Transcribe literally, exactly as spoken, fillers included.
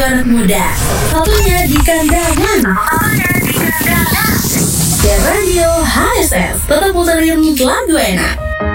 anak muda. Satunya di kandangan. Satunya di kandangan. Dan radio H S S tetap puterin lagu enak.